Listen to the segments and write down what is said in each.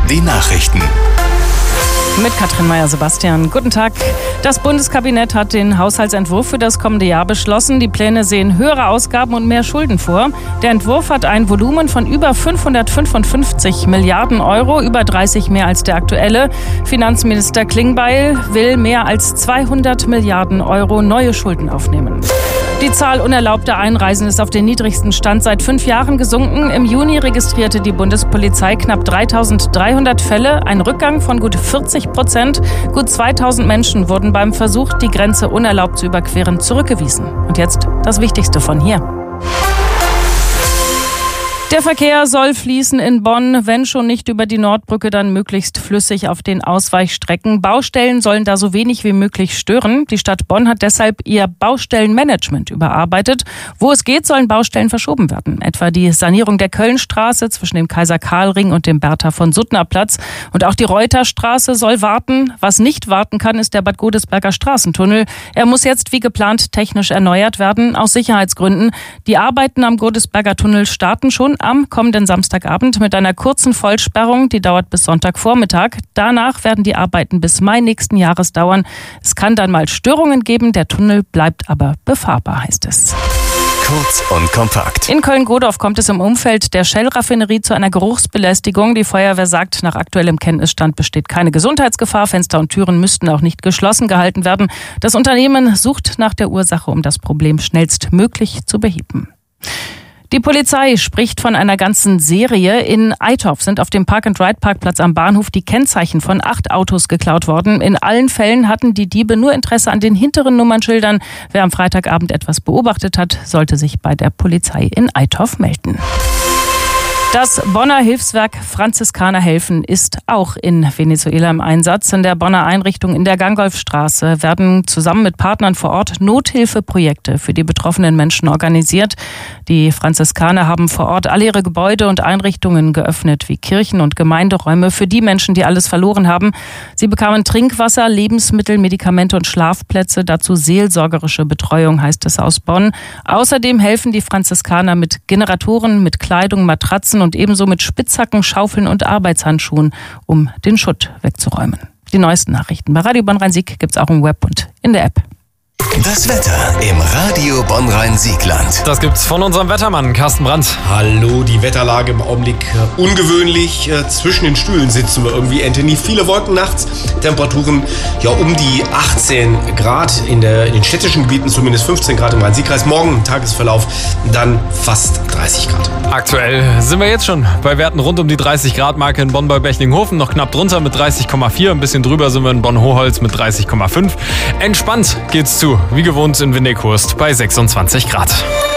Die Nachrichten. Mit Katrin Meyer-Sebastian. Guten Tag. Das Bundeskabinett hat den Haushaltsentwurf für das kommende Jahr beschlossen. Die Pläne sehen höhere Ausgaben und mehr Schulden vor. Der Entwurf hat ein Volumen von über 555 Milliarden Euro, über 30 mehr als der aktuelle. Finanzminister Klingbeil will mehr als 200 Milliarden Euro neue Schulden aufnehmen. Die Zahl unerlaubter Einreisen ist auf den niedrigsten Stand seit 5 Jahren gesunken. Im Juni registrierte die Bundespolizei knapp 3.300 Fälle, ein Rückgang von gut 40%. Gut 2.000 Menschen wurden beim Versuch, die Grenze unerlaubt zu überqueren, zurückgewiesen. Und jetzt das Wichtigste von hier. Der Verkehr soll fließen in Bonn, wenn schon nicht über die Nordbrücke, dann möglichst flüssig auf den Ausweichstrecken. Baustellen sollen da so wenig wie möglich stören. Die Stadt Bonn hat deshalb ihr Baustellenmanagement überarbeitet. Wo es geht, sollen Baustellen verschoben werden. Etwa die Sanierung der Kölnstraße zwischen dem Kaiser-Karl-Ring und dem Bertha-von-Suttner-Platz. Und auch die Reuterstraße soll warten. Was nicht warten kann, ist der Bad Godesberger Straßentunnel. Er muss jetzt wie geplant technisch erneuert werden, aus Sicherheitsgründen. Die Arbeiten am Godesberger Tunnel starten schon am kommenden Samstagabend mit einer kurzen Vollsperrung, die dauert bis Sonntagvormittag. Danach werden die Arbeiten bis Mai nächsten Jahres dauern. Es kann dann mal Störungen geben, der Tunnel bleibt aber befahrbar, heißt es. Kurz und kompakt. In Köln-Godorf kommt es im Umfeld der Shell-Raffinerie zu einer Geruchsbelästigung. Die Feuerwehr sagt, nach aktuellem Kenntnisstand besteht keine Gesundheitsgefahr. Fenster und Türen müssten auch nicht geschlossen gehalten werden. Das Unternehmen sucht nach der Ursache, um das Problem schnellstmöglich zu beheben. Die Polizei spricht von einer ganzen Serie. In Eitorf sind auf dem Park-and-Ride-Parkplatz am Bahnhof die Kennzeichen von 8 Autos geklaut worden. In allen Fällen hatten die Diebe nur Interesse an den hinteren Nummernschildern. Wer am Freitagabend etwas beobachtet hat, sollte sich bei der Polizei in Eitorf melden. Das Bonner Hilfswerk Franziskanerhelfen ist auch in Venezuela im Einsatz. In der Bonner Einrichtung in der Gangolfstraße werden zusammen mit Partnern vor Ort Nothilfeprojekte für die betroffenen Menschen organisiert. Die Franziskaner haben vor Ort alle ihre Gebäude und Einrichtungen geöffnet, wie Kirchen und Gemeinderäume für die Menschen, die alles verloren haben. Sie bekamen Trinkwasser, Lebensmittel, Medikamente und Schlafplätze, dazu seelsorgerische Betreuung, heißt es aus Bonn. Außerdem helfen die Franziskaner mit Generatoren, mit Kleidung, Matratzen und ebenso mit Spitzhacken, Schaufeln und Arbeitshandschuhen, um den Schutt wegzuräumen. Die neuesten Nachrichten bei Radio Bonn-Rhein-Sieg gibt's auch im Web und in der App. Das Wetter im Radio Bonn-Rhein-Siegland. Das gibt's von unserem Wettermann Carsten Brandt. Hallo, die Wetterlage im Augenblick ungewöhnlich. Zwischen den Stühlen sitzen wir irgendwie, Anthony. Viele Wolken nachts, Temperaturen ja um die 18 Grad, in den städtischen Gebieten zumindest 15 Grad im Rhein-Sieg-Kreis. Morgen im Tagesverlauf dann fast 30 Grad. Aktuell sind wir jetzt schon bei Werten rund um die 30-Grad-Marke in Bonn bei Bechlinghofen. Noch knapp drunter mit 30,4. Ein bisschen drüber sind wir in Bonn-Hoholz mit 30,5. Entspannt geht's zu. Wie gewohnt in Windighurst bei 26 Grad.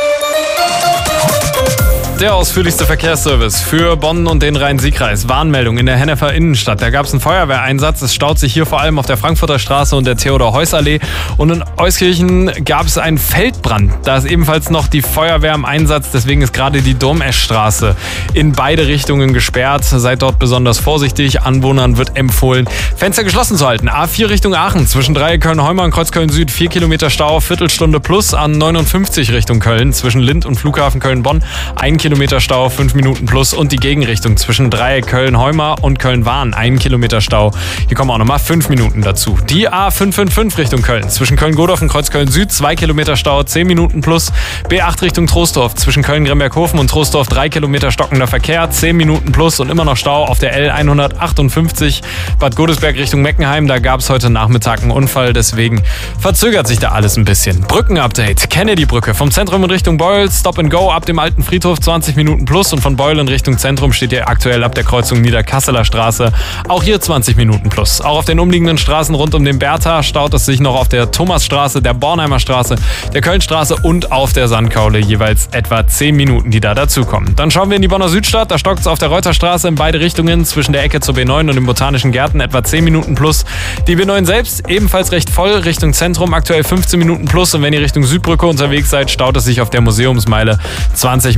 Der ausführlichste Verkehrsservice für Bonn und den Rhein-Sieg-Kreis. Warnmeldung in der Hennefer Innenstadt. Da gab es einen Feuerwehreinsatz. Es staut sich hier vor allem auf der Frankfurter Straße und der Theodor-Heuss-Allee. Und in Euskirchen gab es einen Feldbrand. Da ist ebenfalls noch die Feuerwehr im Einsatz. Deswegen ist gerade die Domeschstraße in beide Richtungen gesperrt. Seid dort besonders vorsichtig. Anwohnern wird empfohlen, Fenster geschlossen zu halten. A4 Richtung Aachen. Zwischen Dreieck Köln-Heumer und Kreuz Köln-Süd 4 Kilometer Stau, Viertelstunde plus. A59 Richtung Köln. Zwischen Lind und Flughafen Köln-Bonn 1 Kilometer Stau, 5 Minuten plus. Und die Gegenrichtung zwischen Dreieck Köln-Heumer und Köln-Wahn 1 Kilometer Stau. Hier kommen auch nochmal 5 Minuten dazu. Die A555 Richtung Köln. Zwischen Köln-Godorf und Kreuz Köln-Süd 2 Kilometer Stau, 10 Minuten plus. B8 Richtung Troisdorf. Zwischen Köln-Grimberghofen und Troisdorf 3 Kilometer stockender Verkehr, 10 Minuten plus und immer noch Stau auf der L158 Bad Godesberg Richtung Meckenheim. Da gab es heute Nachmittag einen Unfall, deswegen verzögert sich da alles ein bisschen. Brückenupdate. Kennedy-Brücke vom Zentrum in Richtung Beul. Stop and Go ab dem alten Friedhof 20 Minuten plus und von Beul in Richtung Zentrum steht hier aktuell ab der Kreuzung Niederkasseler Straße. Auch hier 20 Minuten plus. Auch auf den umliegenden Straßen rund um den Bertha staut es sich noch auf der Thomasstraße, der Bornheimer Straße, der Kölnstraße und auf der Sandkaule jeweils etwa 10 Minuten, die da dazukommen. Dann schauen wir in die Bonner Südstadt. Da stockt es auf der Reuterstraße in beide Richtungen zwischen der Ecke zur B9 und den Botanischen Gärten etwa 10 Minuten plus. Die B9 selbst ebenfalls recht voll Richtung Zentrum, aktuell 15 Minuten plus. Und wenn ihr Richtung Südbrücke unterwegs seid, staut es sich auf der Museumsmeile 20 Minuten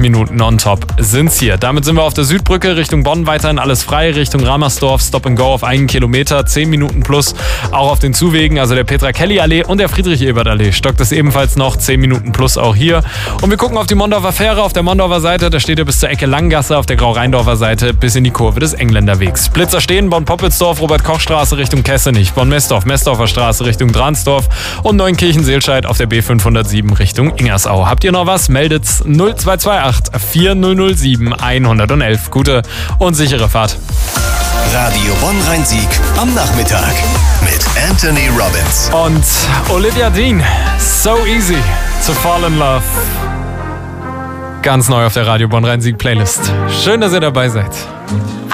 on-top sind's hier. Damit sind wir auf der Südbrücke Richtung Bonn, weiterhin alles frei, Richtung Ramersdorf, Stop and Go auf 1 Kilometer, 10 Minuten plus, auch auf den Zuwegen, also der Petra-Kelly-Allee und der Friedrich-Ebert-Allee. Stockt es ebenfalls noch, 10 Minuten plus auch hier. Und wir gucken auf die Mondorfer Fähre, auf der Mondorfer Seite, da steht ihr bis zur Ecke Langgasse, auf der Grau-Rheindorfer Seite bis in die Kurve des Engländerwegs. Blitzer stehen, Bonn-Poppelsdorf, Robert-Koch-Straße Richtung Kessenich, Bonn-Messdorf, Messdorfer Straße Richtung Dransdorf und Neunkirchen-Seelscheid auf der B507 Richtung Ingersau. Habt ihr noch was? Meldet's 0228 4007 111. Gute und sichere Fahrt. Radio Bonn-Rhein-Sieg am Nachmittag mit Anthony Robbins. Und Olivia Dean, So Easy to Fall in Love. Ganz neu auf der Radio Bonn-Rhein-Sieg Playlist. Schön, dass ihr dabei seid.